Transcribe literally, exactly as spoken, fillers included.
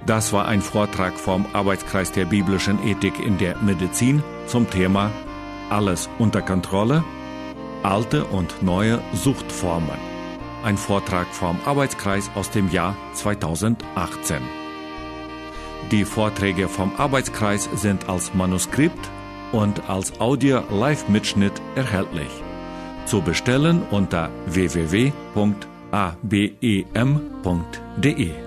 Das war ein Vortrag vom Arbeitskreis der biblischen Ethik in der Medizin zum Thema Alles unter Kontrolle, alte und neue Suchtformen. Ein Vortrag vom Arbeitskreis aus dem Jahr zweitausendachtzehn. Die Vorträge vom Arbeitskreis sind als Manuskript und als Audio-Live-Mitschnitt erhältlich. Zu bestellen unter w w w punkt a b e m punkt d e.